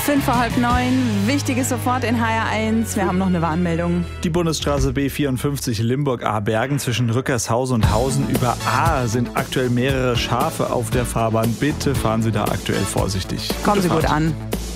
8:05. Wichtiges sofort in HR1. Wir haben noch eine Warnmeldung. Die Bundesstraße B54 Limburg-Ahrbergen zwischen Rückershausen und Hausen über Ahr sind aktuell mehrere Schafe auf der Fahrbahn. Bitte fahren Sie da aktuell vorsichtig. Kommen Sie Gute gut Fahrt. an.